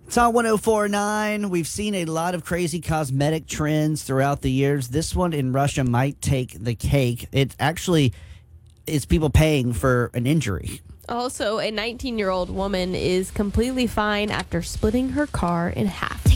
It's on 1049. We've seen a lot of crazy cosmetic trends throughout the years. This one in Russia might take the cake. It actually is people paying for an injury. Also, a 19-year-old woman is completely fine after splitting her car in half.